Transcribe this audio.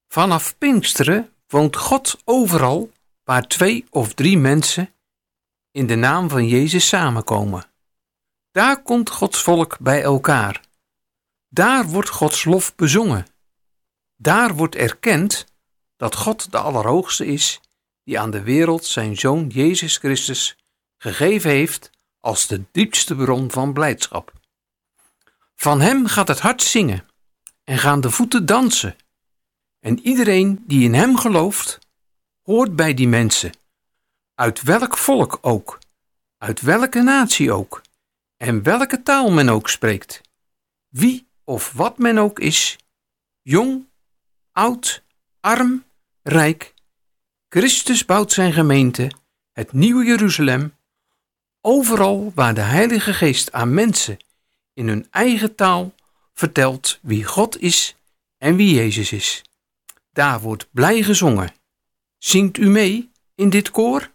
Vanaf Pinksteren woont God overal waar 2 of 3 mensen in de naam van Jezus samenkomen. Daar komt Gods volk bij elkaar. Daar wordt Gods lof bezongen. Daar wordt erkend dat God de Allerhoogste is, die aan de wereld zijn Zoon Jezus Christus gegeven heeft als de diepste bron van blijdschap. Van hem gaat het hart zingen en gaan de voeten dansen. En iedereen die in hem gelooft, hoort bij die mensen, uit welk volk ook, uit welke natie ook, en welke taal men ook spreekt. Wie of wat men ook is, jong, oud, arm, rijk, Christus bouwt zijn gemeente, het nieuwe Jeruzalem, overal waar de Heilige Geest aan mensen in hun eigen taal vertelt wie God is en wie Jezus is. Daar wordt blij gezongen. Zingt u mee in dit koor?